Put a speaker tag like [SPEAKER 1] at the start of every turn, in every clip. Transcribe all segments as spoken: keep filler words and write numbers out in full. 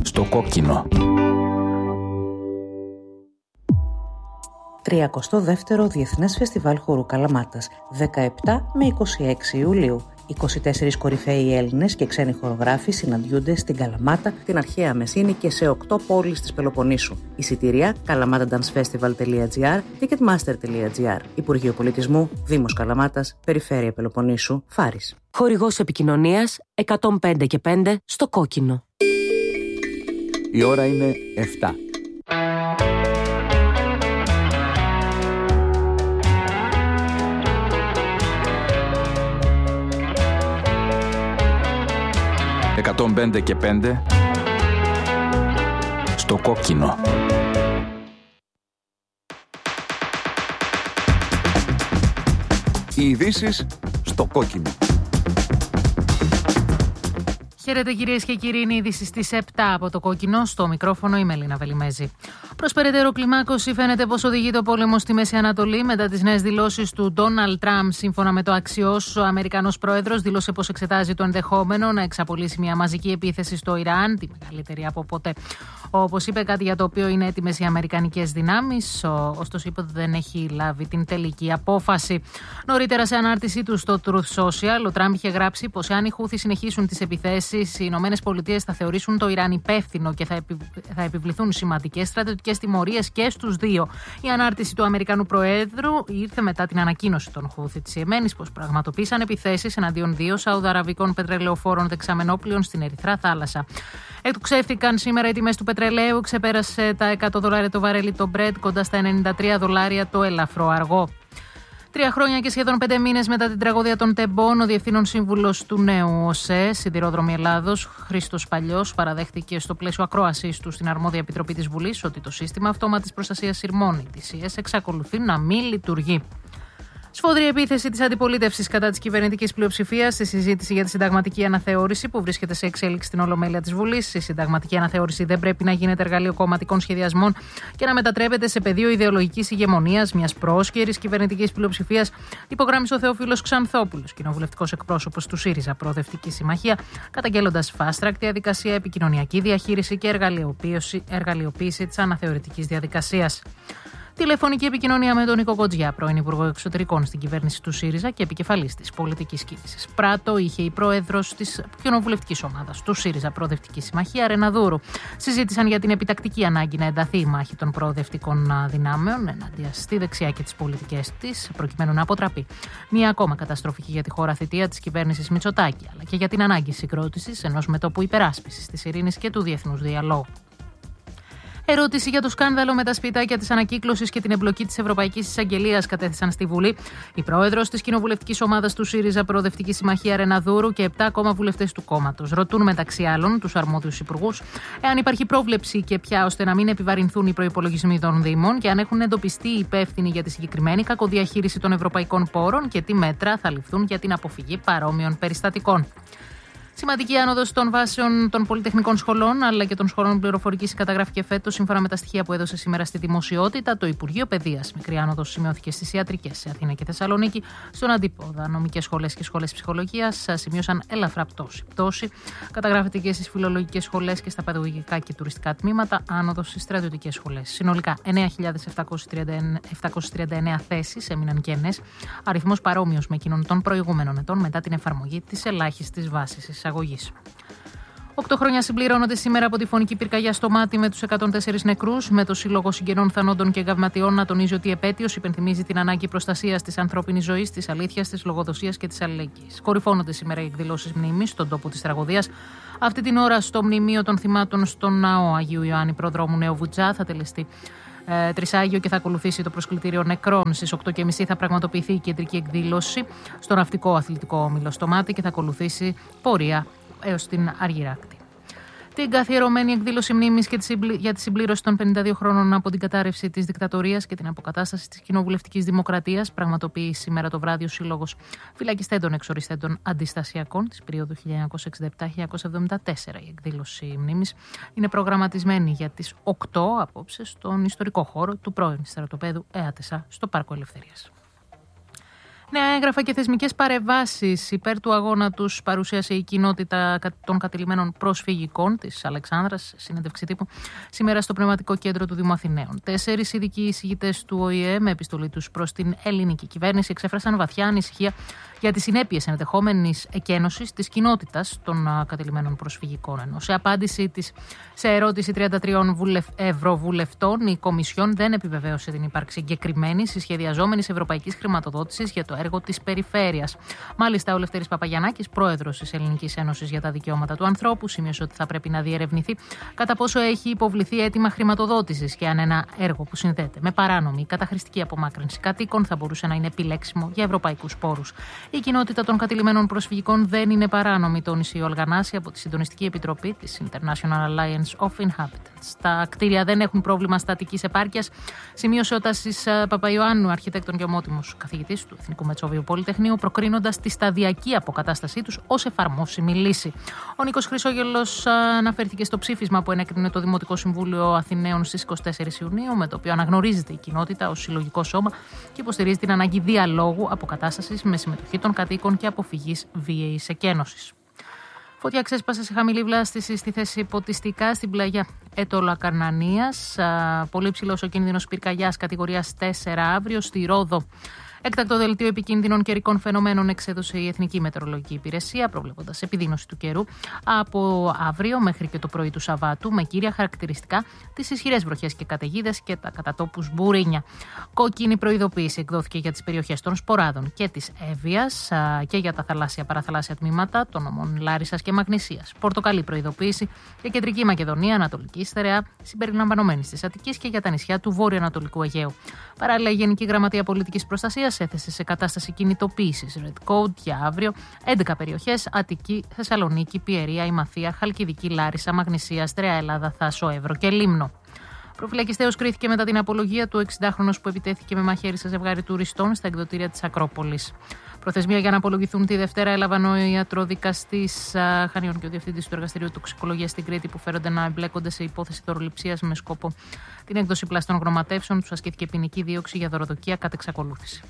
[SPEAKER 1] Στο κόκκινο.
[SPEAKER 2] τριακοστό δεύτερο Διεθνές Φεστιβάλ Χορού Καλαμάτας, δεκαεπτά με είκοσι έξι Ιουλίου. είκοσι τέσσερις κορυφαίοι Έλληνες και ξένοι χορογράφοι συναντιούνται στην Καλαμάτα, την αρχαία Μεσίνη και σε οκτώ πόλεις της Πελοποννήσου. Εισιτήρια καλαμάταντανσφεστιβάλ τελεία τζι άρ, τικετμάστερ τελεία τζι άρ. Υπουργείο Πολιτισμού, Δήμος Καλαμάτας, Περιφέρεια Πελοποννήσου, Φάρης.
[SPEAKER 3] Χορηγός επικοινωνίας εκατόν πέντε και πέντε στο κόκκινο.
[SPEAKER 1] Η ώρα είναι επτά. εκατόν πέντε και πέντε στο κόκκινο. Οι ειδήσεις στο κόκκινο.
[SPEAKER 4] Χαίρετε κυρίες και κύριοι, είναι η είδηση στις επτά από το κόκκινο. Στο μικρόφωνο η Μελίνα Βελιμέζη. Προς περαιτέρω κλιμάκωση φαίνεται πως οδηγεί το πόλεμο στη Μέση Ανατολή μετά τις νέες δηλώσεις του Ντόναλντ Τραμπ. Σύμφωνα με το Axios, ο Αμερικανός πρόεδρος δήλωσε πως εξετάζει το ενδεχόμενο να εξαπολύσει μια μαζική επίθεση στο Ιράν, τη μεγαλύτερη από ποτέ. Όπως είπε, κάτι για το οποίο είναι έτοιμες οι αμερικανικές δυνάμεις, ωστόσο είπε ότι δεν έχει λάβει την τελική απόφαση. Νωρίτερα, σε ανάρτησή του στο Truth Social, ο Τραμπ είχε γράψει πως αν οι Χούθι συνεχίσουν τις επιθέσεις, οι Ηνωμένες Πολιτείες θα θεωρήσουν το Ιράν υπεύθυνο και θα, επι... θα επιβληθούν σημαντικές στρατιωτικές τιμωρίες και στους δύο. Η ανάρτηση του Αμερικανού Προέδρου ήρθε μετά την ανακοίνωση των Χούθι της Ιεμένης πως πραγματοποίησαν επιθέσεις εναντίον δύο σαουδαραβικών πετρελαιοφόρων δεξαμενόπλων στην Ερυθρά Θάλασσα. Εκτοξεύτηκαν σήμερα οι τιμές του πετρελαίου, ξεπέρασε τα εκατό δολάρια το βαρέλι το Brent, κοντά στα ενενήντα τρία δολάρια το ελαφρό αργό. Τρία χρόνια και σχεδόν πέντε μήνες μετά την τραγωδία των Τεμπών, ο Διευθύνων Σύμβουλος του νέου ΟΣΕ, Σιδηρόδρομοι Ελλάδος, Χρήστος Παλιός, παραδέχτηκε στο πλαίσιο ακρόασής του στην Αρμόδια Επιτροπή της Βουλής ότι το σύστημα αυτόματης προστασίας σειρμών, η τι σι ες, εξακολουθεί να μην λειτουργεί. Σφόδρη επίθεση της αντιπολίτευσης κατά της κυβερνητικής πλειοψηφίας στη συζήτηση για τη συνταγματική αναθεώρηση που βρίσκεται σε εξέλιξη στην Ολομέλεια της Βουλής. Η συνταγματική αναθεώρηση δεν πρέπει να γίνεται εργαλείο κομματικών σχεδιασμών και να μετατρέπεται σε πεδίο ιδεολογικής ηγεμονίας μιας πρόσκαιρης κυβερνητικής πλειοψηφίας, υπογράμμισε ο Θεόφιλος Ξανθόπουλος, κοινοβουλευτικός εκπρόσωπος του ΣΥΡΙΖΑ Προοδευτική Συμμαχία, καταγγέλλοντας fast track διαδικασία, επικοινωνιακή διαχείριση και εργαλειοποίηση, εργαλειοποίηση της αναθεωρητικής διαδικασίας. Τηλεφωνική επικοινωνία με τον Νίκο Κοντζιά, πρώην Υπουργό Εξωτερικών στην κυβέρνηση του ΣΥΡΙΖΑ και επικεφαλής της πολιτικής κίνησης. Πράτο είχε η πρόεδρος της κοινοβουλευτικής ομάδας του ΣΥΡΙΖΑ Προοδευτική Συμμαχία, Ρένα Δούρου. Συζήτησαν για την επιτακτική ανάγκη να ενταθεί η μάχη των προοδευτικών δυνάμεων ενάντια στη δεξιά και τις πολιτικές της, προκειμένου να αποτραπεί μια ακόμα καταστροφική για τη χώρα θητεία της κυβέρνησης Μητσοτάκη, αλλά και για την ανάγκη συγκρότησης ενός μετώπου υπεράσπισης της ειρήνης και του διεθνούς διαλόγου. Ερώτηση για το σκάνδαλο με τα σπιτάκια της ανακύκλωσης και την εμπλοκή της Ευρωπαϊκής Εισαγγελίας κατέθεσαν στη Βουλή η πρόεδρος της κοινοβουλευτικής ομάδας του ΣΥΡΙΖΑ Προοδευτική Συμμαχία, Ρένα Δούρου, και επτά ακόμα βουλευτές του κόμματος. Ρωτούν μεταξύ άλλων τους αρμόδιους υπουργούς εάν υπάρχει πρόβλεψη και πια ώστε να μην επιβαρυνθούν οι προϋπολογισμοί των Δήμων και αν έχουν εντοπιστεί οι υπεύθυνοι για τη συγκεκριμένη κακοδιαχείριση των ευρωπαϊκών πόρων και τι μέτρα θα ληφθούν για την αποφυγή παρόμοιων περιστατικών. Σημαντική άνοδος των βάσεων των πολυτεχνικών σχολών αλλά και των σχολών πληροφορικής καταγράφηκε φέτος, σύμφωνα με τα στοιχεία που έδωσε σήμερα στη δημοσιότητα το Υπουργείο Παιδείας. Μικρή άνοδος σημειώθηκε στις ιατρικές σε Αθήνα και Θεσσαλονίκη. Στον αντίποδα, νομικές σχολές και σχολές ψυχολογίας σημείωσαν ελαφρά πτώση. Πτώση καταγράφεται και στις φιλολογικές σχολές και στα παιδαγωγικά και τουριστικά τμήματα, άνοδος στις στρατιωτικές σχολές. Συνολικά εννέα χιλιάδες επτακόσιες τριάντα εννέα θέσεις έμειναν κενές, αριθμός παρόμοιος με εκείνον των προηγούμενων ετών μετά την εφαρμογή της ελάχιστης βάσης εισαγωγής. Οκτώ χρόνια συμπληρώνονται σήμερα από τη φωνική πυρκαγιά στο Μάτι με τους εκατόν τέσσερις νεκρούς, με το Σύλλογο Συγγενών Θανόντων και Γαυματιών να τονίζει ότι η επέτειος υπενθυμίζει την ανάγκη προστασίας της ανθρώπινης ζωής, της αλήθειας, της λογοδοσίας και της αλληλεγγύης. Κορυφώνονται σήμερα οι εκδηλώσεις μνήμης στον τόπο της τραγωδίας. Αυτή την ώρα, στο μνημείο των θυμάτων στον ναό Αγίου Ιωάννη Προδρόμου Νέο Βουτζά, θα τελεστεί ε, τρισάγιο και θα ακολουθήσει το προσκλητήριο νεκρών. Στις οκτώ και μισή θα πραγματοποιηθεί η κεντρική εκδήλωση στο Ναυτικό Αθλητικό Όμιλο στο Μάτι και θα ακολουθήσει πορεία έως την Αργυράκτη. Την καθιερωμένη εκδήλωση μνήμης και για τη συμπλήρωση των πενήντα δύο χρόνων από την κατάρρευση της δικτατορίας και την αποκατάσταση της κοινοβουλευτικής δημοκρατίας πραγματοποιεί σήμερα το βράδυ ο Σύλλογος Φυλακιστέντων Εξοριστέντων Αντιστασιακών της περίοδου χίλια εννιακόσια εξήντα επτά με χίλια εννιακόσια εβδομήντα τέσσερα. Η εκδήλωση μνήμης είναι προγραμματισμένη για τις οκτώ απόψε στον ιστορικό χώρο του πρώην στρατοπέδου ΕΑΤΕΣΑ στο Πάρκο Ελευθερίας. Νέα έγγραφα και θεσμικές παρεμβάσεις υπέρ του αγώνα τους παρουσίασε η κοινότητα των κατηλημμένων προσφυγικών της Αλεξάνδρας, συνέντευξη τύπου, σήμερα στο Πνευματικό Κέντρο του Δήμου Αθηναίων. Τέσσερις ειδικοί εισηγητές του Ο Η Ε, με επιστολή τους προς την ελληνική κυβέρνηση, εξέφρασαν βαθιά ανησυχία για τις συνέπειες ενδεχόμενης εκένωσης της κοινότητας των κατηλημμένων προσφυγικών. Ενώ σε απάντηση της σε ερώτηση τριάντα τριών ευρωβουλευτών, η Κομισιόν δεν επιβεβαίωσε την ύπαρξη εγκεκριμένης συσχεδιαζόμενης ευρωπαϊκής χρηματοδότησης για το έργο της περιφέρειας. Μάλιστα, ο Λευτέρης Παπαγιαννάκης, πρόεδρος της Ελληνικής Ένωσης για τα Δικαιώματα του Ανθρώπου, σημείωσε ότι θα πρέπει να διερευνηθεί κατά πόσο έχει υποβληθεί αίτημα χρηματοδότησης και αν ένα έργο που συνδέεται με παράνομη ή καταχρηστική απομάκρυνση κατοίκων θα μπορούσε να είναι επιλέξιμο για ευρωπαϊκούς πόρους. Η κοινότητα των κατηλημμένων προσφυγικών δεν είναι παράνομη, τόνισε η Όλγα Νάση από τη Συντονιστική Επιτροπή της International Alliance of Inhabitants. Τα κτίρια δεν έχουν πρόβλημα στατικής επάρκειας, σημείωσε ο Τάσης Παπαϊωάννου, αρχιτέκτον και ομότιμος καθηγητής του Εθνικού Μετσόβιου Πολυτεχνείου, προκρίνοντας τη σταδιακή αποκατάστασή τους ως εφαρμόσιμη λύση. Ο Νίκος Χρυσόγελος αναφέρθηκε στο ψήφισμα που ενέκρινε το Δημοτικό Συμβούλιο Αθηναίων στις είκοσι τέσσερις Ιουνίου, με το οποίο αναγνωρίζεται η κοινότητα ως συλλογικό σώμα και υποστηρίζει την ανάγκη διαλόγου, αποκατάστασης με συμμετοχή των κατοίκων και αποφυγής βίαιης εκένωσης. Φωτιά ξέσπασε σε χαμηλή βλάστηση στη θέση ποτιστικά στην πλαγιά Έτολα Καρνανίας. Πολύ ψηλός ο κίνδυνος πυρκαγιάς κατηγορίας τέσσερα αύριο στη Ρόδο. Έκτακτο δελτίο επικίνδυνων καιρικών φαινομένων εξέδωσε η Εθνική Μετεωρολογική Υπηρεσία, προβλέποντας επιδείνωση του καιρού από αύριο μέχρι και το πρωί του Σαββάτου, με κύρια χαρακτηριστικά τις ισχυρές βροχές και καταιγίδες και τα κατά τόπους μπουρίνια. Κόκκινη προειδοποίηση εκδόθηκε για τις περιοχές των Σποράδων και της Εύβοιας και για τα θαλάσσια παραθαλάσσια τμήματα των νομών Λάρισσας και Μαγνησίας. Πορτοκαλί προειδοποίηση για Κεντρική Μακεδονία, Ανατολική Στερεά, συμπεριλαμβανομένη της Αττικής και για τα νησιά του Βόρειο-Ανατολικού Αιγαίου. Παράλληλα, η Γενική Γραμματεία Πολιτικής Προστασίας έθεσε σε κατάσταση κινητοποίησης Red Code για αύριο έντεκα περιοχές: Αττική, Θεσσαλονίκη, Πιερία, Ημαθία, Χαλκιδική, Λάρισα, Μαγνησία, Στρέα Ελλάδα, Θάσο, Εύρο και Λίμνο. Προφυλακιστέως κρίθηκε μετά την απολογία του εξηντάχρονος που επιτέθηκε με μαχαίρι σε ζευγάρι τουριστών στα εκδοτήρια της Ακρόπολης. Προθεσμία για να απολογηθούν τη Δευτέρα έλαβαν ο ιατροδικαστής Χανιών και ο διευθυντής του Εργαστηρίου Τοξικολογίας στην Κρήτη, που φέρονται να εμπλέκονται σε υπόθεση δωροληψίας με σκόπο την έκδοση πλαστών χρωματεύσεων. Τους ασκήθηκε ποινική δίωξη για δωροδοκία κατ' εξακολούθηση.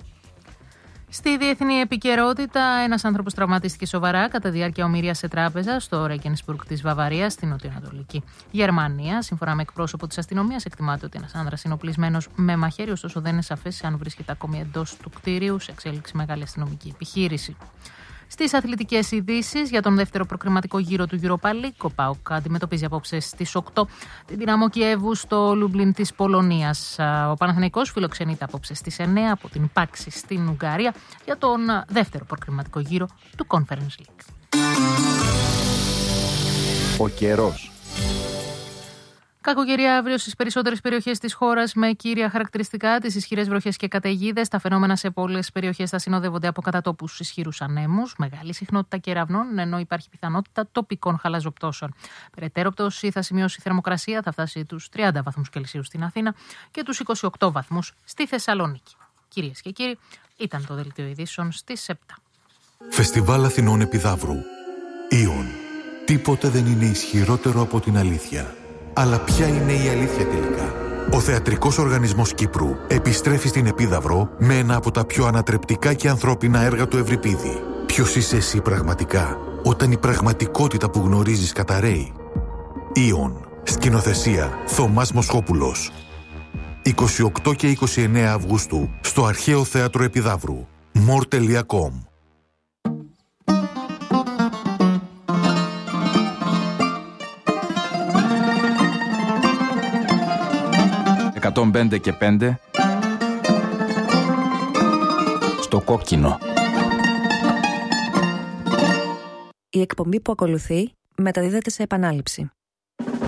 [SPEAKER 4] Στη διεθνή επικαιρότητα, ένας άνθρωπος τραυματίστηκε σοβαρά κατά διάρκεια ομηρίας σε τράπεζα στο Ρέγκενσμπουργκ της Βαβαρίας, στην νοτιοανατολική Γερμανία. Σύμφωνα με εκπρόσωπο της αστυνομίας, εκτιμάται ότι ένας άνδρας είναι οπλισμένος με μαχαίρι, ωστόσο δεν είναι σαφές αν βρίσκεται ακόμη εντός του κτίριου, σε εξέλιξη μεγάλη αστυνομική επιχείρηση. Στις αθλητικές ειδήσεις, για τον δεύτερο προκριματικό γύρο του Europa League, ο ΠΑΟΚ αντιμετωπίζει απόψε στις οκτώ την Δυναμό Κιέβου στο Λούμπλιν της Πολωνίας. Ο Παναθηναϊκός φιλοξενείται απόψε στις εννέα από την Πάξη στην Ουγγαρία για τον δεύτερο προκριματικό γύρο του Conference League.
[SPEAKER 1] Ο καιρός.
[SPEAKER 4] Κακοκαιρία αύριο στις περισσότερες περιοχές της χώρας, με κύρια χαρακτηριστικά τις ισχυρές βροχές και καταιγίδες. Τα φαινόμενα σε πολλές περιοχές θα συνοδεύονται από κατατόπους ισχυρούς ανέμους, μεγάλη συχνότητα κεραυνών, ενώ υπάρχει πιθανότητα τοπικών χαλαζοπτώσεων. Περαιτέρω πτώση θα σημειώσει η θερμοκρασία, θα φτάσει τους τριάντα βαθμούς Κελσίου στην Αθήνα και τους είκοσι οκτώ βαθμούς στη Θεσσαλονίκη. Κυρίες και κύριοι, ήταν το δελτίο ειδήσεων στις επτά.
[SPEAKER 5] Φεστιβάλ Αθηνών Επιδαύρου. Ήον. Τίποτε δεν είναι ισχυρότερο από την αλήθεια. Αλλά ποια είναι η αλήθεια τελικά? Ο Θεατρικός Οργανισμός Κύπρου επιστρέφει στην Επίδαυρο με ένα από τα πιο ανατρεπτικά και ανθρώπινα έργα του Ευρυπίδη. Ποιος είσαι εσύ πραγματικά, όταν η πραγματικότητα που γνωρίζεις καταρρέει? Ήον. Σκηνοθεσία Θωμάς Μοσχόπουλος. είκοσι οκτώ και είκοσι εννέα Αυγούστου στο Αρχαίο Θέατρο Επιδαύρου. more τελεία com.
[SPEAKER 1] εκατόν πέντε και πέντε στο κόκκινο.
[SPEAKER 6] Η εκπομπή που ακολουθεί μεταδίδεται σε επανάληψη.